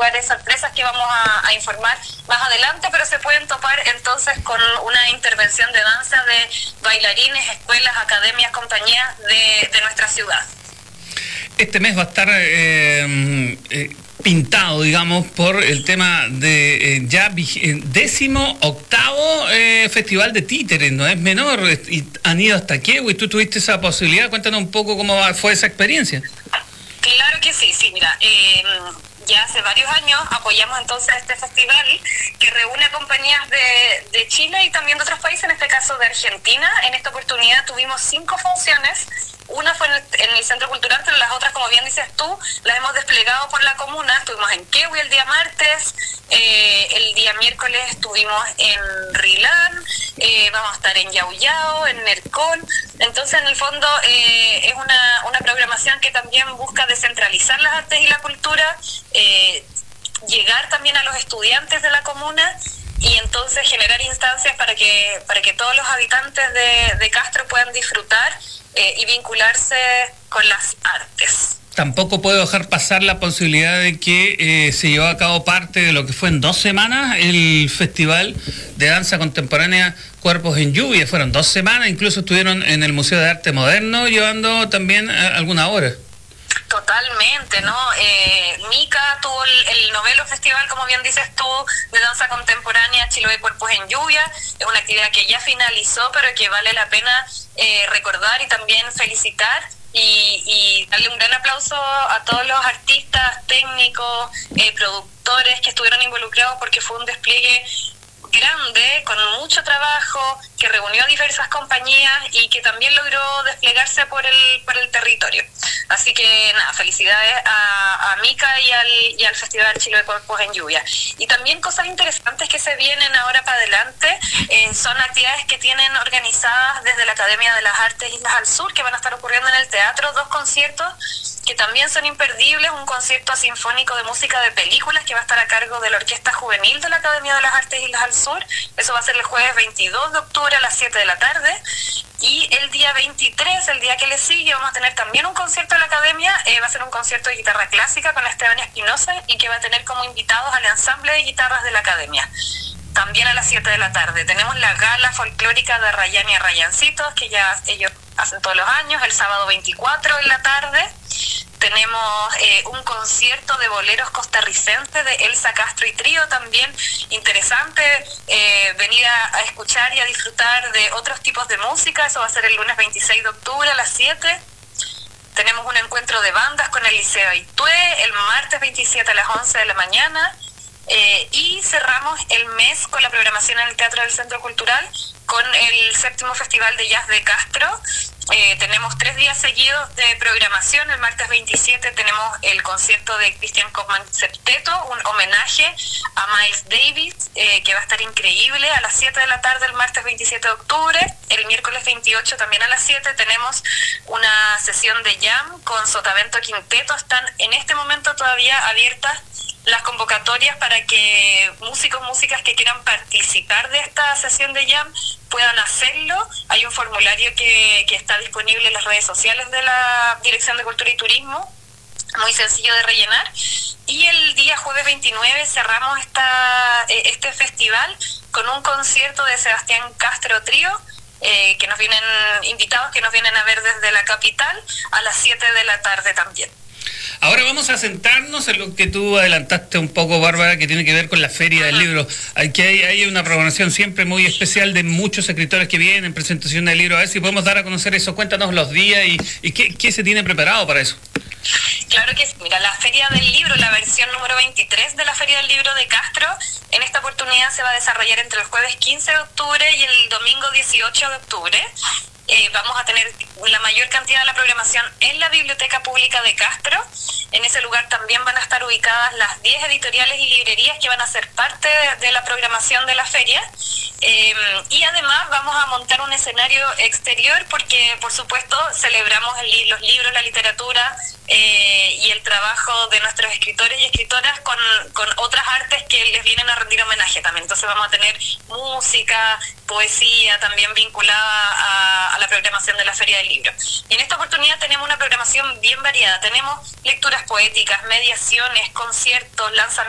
lugares sorpresas que vamos a informar más adelante, pero se pueden topar entonces con una intervención de danza de bailarines, escuelas, academias, compañías de nuestra ciudad. Este mes va a estar pintado, digamos, por el tema de ya 18º Festival de Títeres, no es menor, y han ido hasta Quehue, y tú tuviste esa posibilidad. Cuéntanos un poco cómo fue esa experiencia. Claro que sí, mira, ya hace varios años apoyamos entonces este festival que reúne a compañías de Chile y también de otros países, en este caso de Argentina. En esta oportunidad tuvimos 5 funciones. Una fue en el Centro Cultural, pero las otras, como bien dices tú, las hemos desplegado por la comuna. Estuvimos en Quehue el día martes, el día miércoles estuvimos en Rilán, vamos a estar en Yauyao, en Nercón. Entonces, en el fondo, es una programación que también busca descentralizar las artes y la cultura, llegar también a los estudiantes de la comuna y entonces generar instancias para que todos los habitantes de Castro puedan disfrutar y vincularse con las artes. Tampoco puedo dejar pasar la posibilidad de que se llevó a cabo parte de lo que fue en 2 semanas el Festival de Danza Contemporánea Cuerpos en Lluvia. Fueron 2 semanas, incluso estuvieron en el Museo de Arte Moderno llevando también alguna obra. Totalmente, ¿no? Mica tuvo el noveno festival, como bien dices tú, de danza contemporánea Chiloé Cuerpos en Lluvia. Es una actividad que ya finalizó, pero que vale la pena recordar y también felicitar y darle un gran aplauso a todos los artistas, técnicos, productores que estuvieron involucrados, porque fue un despliegue grande, con mucho trabajo, que reunió a diversas compañías y que también logró desplegarse por el territorio. Así que nada, felicidades a Mica y al Festival Chiloé Cuerpos en Lluvia. Y también cosas interesantes que se vienen ahora para adelante, son actividades que tienen organizadas desde la Academia de las Artes Islas al Sur, que van a estar ocurriendo en el teatro, 2 conciertos que también son imperdibles. Un concierto sinfónico de música de películas que va a estar a cargo de la Orquesta Juvenil de la Academia de las Artes Islas al Sur. Eso va a ser el jueves 22 de octubre a las 7 de la tarde. Y el día 23, el día que le sigue, vamos a tener también un concierto de la Academia. Va a ser un concierto de guitarra clásica con Esteban Espinosa y que va a tener como invitados al ensamble de guitarras de la Academia. También a las 7 de la tarde tenemos la gala folclórica de Arrayán y Arrayancitos, que ya ellos hacen todos los años, el sábado 24 en la tarde. Tenemos un concierto de boleros costarricenses de Elsa Castro y Trío, también interesante venir a escuchar y a disfrutar de otros tipos de música. Eso va a ser el lunes 26 de octubre a las 7. Tenemos un encuentro de bandas con el Liceo Aitue el martes 27 a las 11 de la mañana. Y cerramos el mes con la programación en el Teatro del Centro Cultural con el 7º Festival de Jazz de Castro. Tenemos 3 días seguidos de programación. El martes 27 tenemos el concierto de Christian Kaufmann Septeto, un homenaje a Miles Davis, que va a estar increíble, a las 7 de la tarde el martes 27 de octubre. El miércoles 28 también a las 7 tenemos una sesión de jam con Sotavento Quinteto. Están en este momento todavía abiertas las convocatorias para que músicas que quieran participar de esta sesión de jam puedan hacerlo. Hay un formulario que está disponible en las redes sociales de la Dirección de Cultura y Turismo, muy sencillo de rellenar. Y el día jueves 29 cerramos este festival con un concierto de Sebastián Castro Trío, que nos vienen invitados, que nos vienen a ver desde la capital a las 7 de la tarde también. Ahora vamos a centrarnos en lo que tú adelantaste un poco, Bárbara, que tiene que ver con la Feria del Libro. Hay una programación siempre muy especial de muchos escritores que vienen, presentación del libro. A ver si podemos dar a conocer eso. Cuéntanos los días y qué se tiene preparado para eso. Claro que sí. Mira, la Feria del Libro, la versión número 23 de la Feria del Libro de Castro, en esta oportunidad se va a desarrollar entre el jueves 15 de octubre y el domingo 18 de octubre. Vamos a tener la mayor cantidad de la programación en la Biblioteca Pública de Castro. En ese lugar también van a estar ubicadas las 10 editoriales y librerías que van a ser parte de la programación de la feria. Y además vamos a montar un escenario exterior porque, por supuesto, celebramos los libros, la literatura y el trabajo de nuestros escritores y escritoras con otras artes que les vienen a rendir homenaje también. Entonces vamos a tener música, poesía también vinculada a la programación de la Feria del Libro. Y en esta oportunidad tenemos una programación bien variada. Tenemos lecturas poéticas, mediaciones, conciertos, lanzamientos